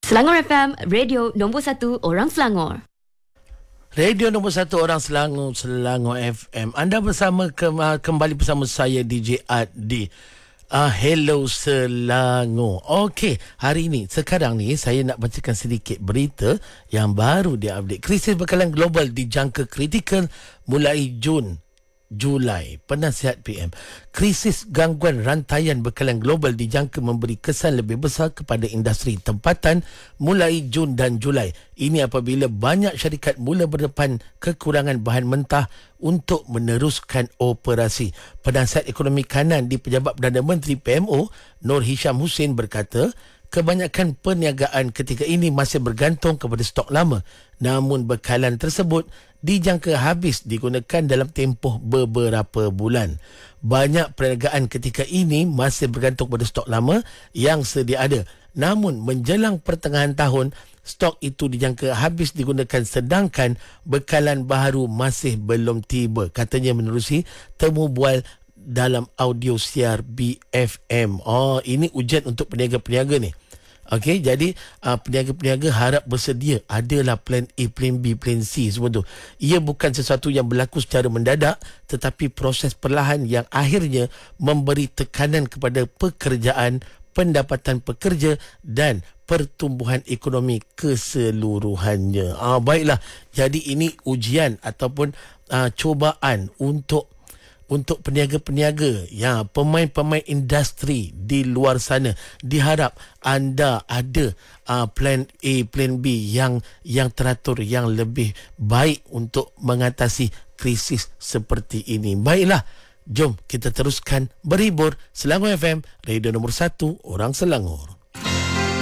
Selangor FM, radio nombor 1 orang Selangor. Radio nombor 1 orang Selangor, Selangor FM. Anda bersama kembali bersama saya DJ Ad di Hello Selangor. Okey, hari ini sekarang ni saya nak bacakan sedikit berita yang baru diupdate. Krisis bekalan global dijangka kritikal mulai Julai. Penasihat PM, krisis gangguan rantaian bekalan global dijangka memberi kesan lebih besar kepada industri tempatan mulai Jun dan Julai. Ini apabila banyak syarikat mula berdepan kekurangan bahan mentah untuk meneruskan operasi. Penasihat ekonomi kanan di Pejabat Perdana Menteri PMO, Nur Hisham Hussein berkata, kebanyakan perniagaan ketika ini masih bergantung kepada stok lama. Namun bekalan tersebut dijangka habis digunakan dalam tempoh beberapa bulan. Banyak perniagaan ketika ini masih bergantung pada stok lama yang sedia ada. Namun menjelang pertengahan tahun, stok itu dijangka habis digunakan sedangkan bekalan baru masih belum tiba. Katanya menerusi temu bual dalam audio siar BFM. Ini ujian untuk peniaga-peniaga ni. Okey, jadi peniaga-peniaga harap bersedia. Adalah plan A, plan B, plan C, semua tu. Ia bukan sesuatu yang berlaku secara mendadak, tetapi proses perlahan yang akhirnya memberi tekanan kepada pekerjaan, pendapatan pekerja dan pertumbuhan ekonomi keseluruhannya. Baiklah, jadi ini ujian ataupun cubaan untuk peniaga-peniaga, ya, pemain-pemain industri di luar sana. Diharap anda ada plan A, plan B yang teratur, yang lebih baik untuk mengatasi krisis seperti ini. Baiklah, jom kita teruskan berhibur. Selangor FM, radio nombor 1 orang Selangor.